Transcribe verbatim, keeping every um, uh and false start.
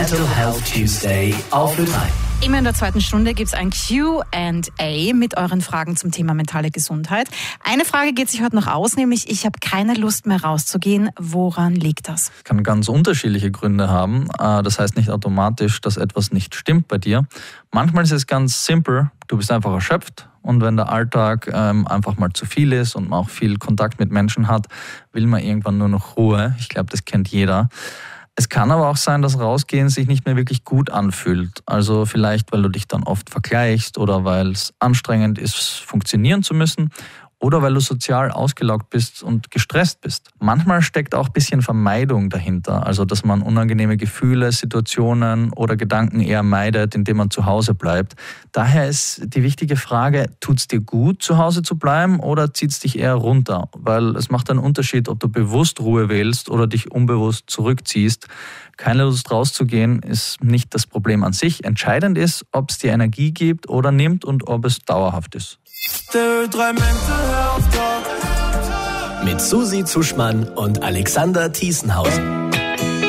Mental Health Tuesday auf Ö drei. Immer in der zweiten Stunde gibt es ein Q and A mit euren Fragen zum Thema mentale Gesundheit. Eine Frage geht sich heute noch aus, nämlich ich habe keine Lust mehr rauszugehen. Woran liegt das? Kann ganz unterschiedliche Gründe haben. Das heißt nicht automatisch, dass etwas nicht stimmt bei dir. Manchmal ist es ganz simpel, du bist einfach erschöpft. Und wenn der Alltag ähm, einfach mal zu viel ist und man auch viel Kontakt mit Menschen hat, will man irgendwann nur noch Ruhe. Ich glaube, das kennt jeder. Es kann aber auch sein, dass Rausgehen sich nicht mehr wirklich gut anfühlt. Also vielleicht, weil du dich dann oft vergleichst oder weil es anstrengend ist, funktionieren zu müssen. Oder weil du sozial ausgelaugt bist und gestresst bist. Manchmal steckt auch ein bisschen Vermeidung dahinter. Also, dass man unangenehme Gefühle, Situationen oder Gedanken eher meidet, indem man zu Hause bleibt. Daher ist die wichtige Frage, tut es dir gut, zu Hause zu bleiben oder zieht es dich eher runter? Weil es macht einen Unterschied, ob du bewusst Ruhe wählst oder dich unbewusst zurückziehst. Keine Lust rauszugehen ist nicht das Problem an sich. Entscheidend ist, ob es dir Energie gibt oder nimmt und ob es dauerhaft ist. Mit Susi Zuschmann und Alexander Thiesenhausen.